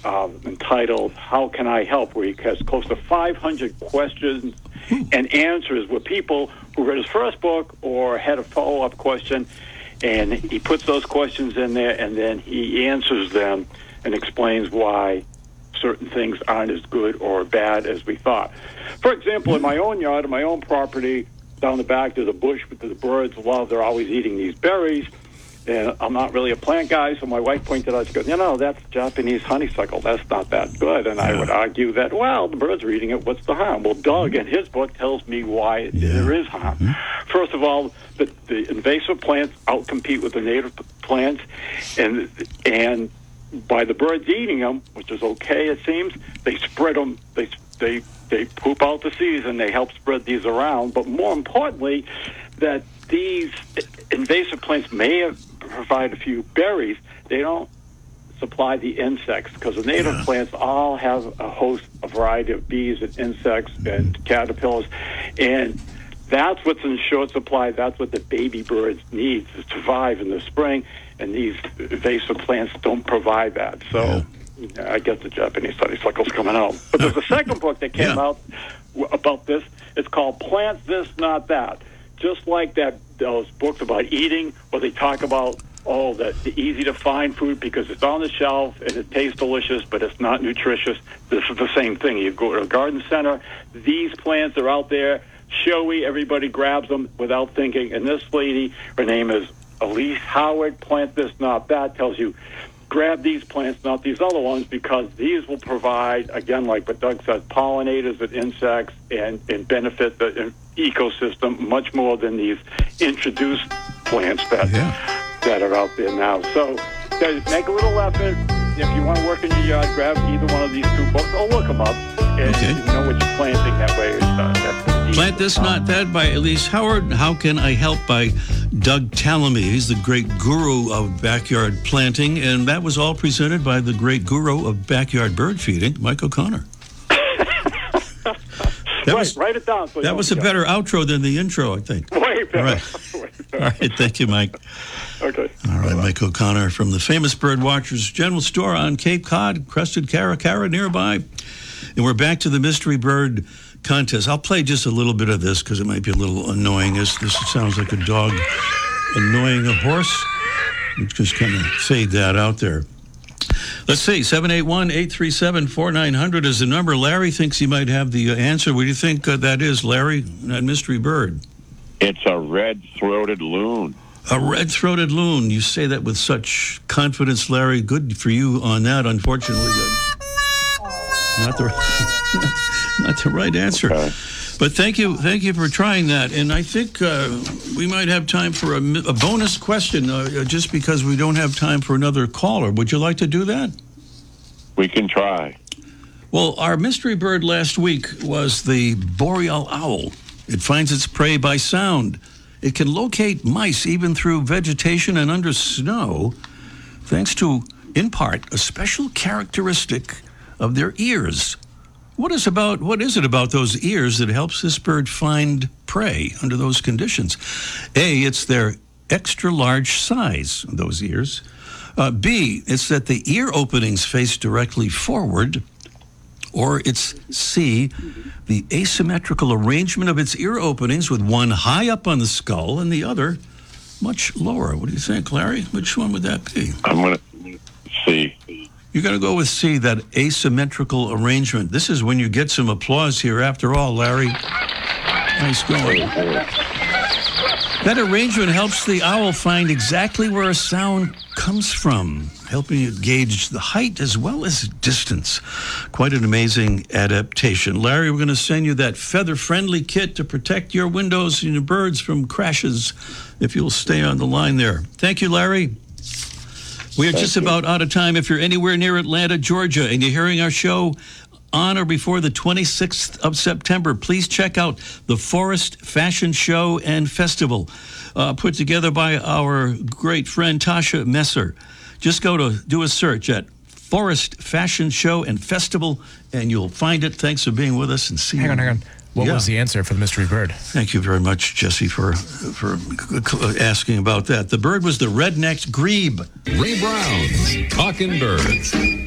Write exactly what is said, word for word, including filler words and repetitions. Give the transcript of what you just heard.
uh, entitled "How Can I Help?" where he has close to five hundred questions and answers with people who read his first book or had a follow-up question, and he puts those questions in there, and then he answers them and explains why certain things aren't as good or bad as we thought. For example, in my own yard, in my own property, down the back, there's a bush that the birds love. They're always eating these berries. And I'm not really a plant guy, so my wife pointed out, she goes, you know, that's Japanese honeysuckle. That's not that good. And I would argue that, well, the birds are eating it. What's the harm? Well, Doug, in his book, tells me why yeah. there is harm. Mm-hmm. First of all, the, the invasive plants outcompete with the native plants. And and by the birds eating them, which is okay, it seems, they spread them. They, they, they poop out the seeds, and they help spread these around. But more importantly, that these invasive plants may have provide a few berries, they don't supply the insects, because the native yeah. plants all have a host, a variety of bees and insects and caterpillars, and that's what's in short supply. That's what the baby birds need to survive in the spring, and these invasive plants don't provide that. So yeah. I guess the Japanese honeysuckle's coming out. But there's a second book that came yeah. out about this. It's called Plant This, Not That. Just like that, those books about eating, where they talk about, oh, the, the easy-to-find food because it's on the shelf and it tastes delicious, but it's not nutritious. This is the same thing. You go to a garden center, these plants are out there, showy, everybody grabs them without thinking. And this lady, her name is Elise Howard, Plant This, Not That, tells you, grab these plants, not these other ones, because these will provide, again, like what Doug said, pollinators and insects and, and benefit the ecosystem much more than these introduced plants that yeah. that are out there now. So guys, make a little effort. If you want to work in your yard, grab either one of these two books or look them up and okay. you know what you're planting that way. Uh, that's Plant This, Not That by Elise Howard. How Can I Help by Doug Tallamy. He's the great guru of backyard planting, and that was all presented by the great guru of backyard bird feeding, Mike O'Connor. That right, was, write it down. So that was a go. better outro than the intro, I think. Way better. All right. Way better. All right, thank you, Mike. Okay. All right, Mike O'Connor from the famous Bird Watchers General Store on Cape Cod, Crested Cara Cara nearby. And we're back to the Mystery Bird Contest. I'll play just a little bit of this because it might be a little annoying. This, this sounds like a dog annoying a horse. Let's just kind of fade that out there. Let's see, seven eight one, eight three seven, four nine zero zero is the number. Larry thinks he might have the answer. What do you think uh, that is, Larry, that mystery bird? It's a red-throated loon. A red-throated loon. You say that with such confidence, Larry. Good for you on that, unfortunately. Uh, not, the, not the right answer. Okay. But thank you thank you for trying that. And I think uh, we might have time for a, a bonus question, uh, just because we don't have time for another caller. Would you like to do that? We can try. Well, our mystery bird last week was the boreal owl. It finds its prey by sound. It can locate mice even through vegetation and under snow, thanks to, in part, a special characteristic of their ears. What is about? What is it about those ears that helps this bird find prey under those conditions? A, it's their extra large size, those ears. Uh, B, it's that the ear openings face directly forward. Or it's C, the asymmetrical arrangement of its ear openings with one high up on the skull and the other much lower. What do you think, Larry? Which one would that be? I'm going to C. You're going to go with C, that asymmetrical arrangement. This is when you get some applause here after all, Larry. Nice going. That arrangement helps the owl find exactly where a sound comes from, helping it gauge the height as well as distance. Quite an amazing adaptation. Larry, we're going to send you that feather-friendly kit to protect your windows and your birds from crashes, if you'll stay on the line there. Thank you, Larry. We are Thank just you. about out of time. If you're anywhere near Atlanta, Georgia, and you're hearing our show on or before the twenty-sixth of September, please check out the Forest Fashion Show and Festival, uh, put together by our great friend Tasha Messer. Just go to do a search at Forest Fashion Show and Festival, and you'll find it. Thanks for being with us and see. Hang you. on, hang on. What yeah. was the answer for the mystery bird? Thank you very much, Jesse, for for asking about that. The bird was the red-necked grebe. Ray Brown's Talking Birds.